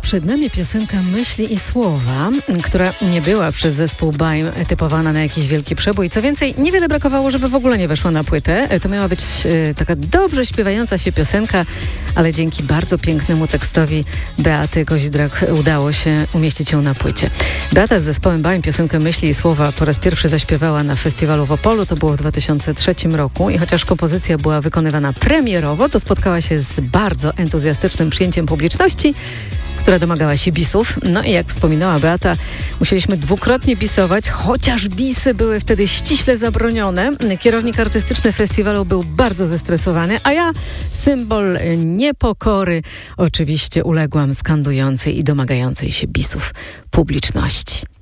Przed nami piosenka Myśli i Słowa, która nie była przez zespół BAIM typowana na jakiś wielki przebój. Co więcej, niewiele brakowało, żeby w ogóle nie weszła na płytę. To miała być taka dobrze śpiewająca się piosenka, ale dzięki bardzo pięknemu tekstowi Beaty Kozidrak udało się umieścić ją na płycie. Beata z zespołem BAIM piosenkę Myśli i Słowa po raz pierwszy zaśpiewała na festiwalu w Opolu. To było w 2003 roku i chociaż kompozycja była wykonywana premierowo, to spotkała się z bardzo entuzjastycznym przyjęciem publiczności, która domagała się bisów. No i jak wspominała Beata, musieliśmy dwukrotnie bisować, chociaż bisy były wtedy ściśle zabronione. Kierownik artystyczny festiwalu był bardzo zestresowany, a ja, symbol niepokory, oczywiście uległam skandującej i domagającej się bisów publiczności.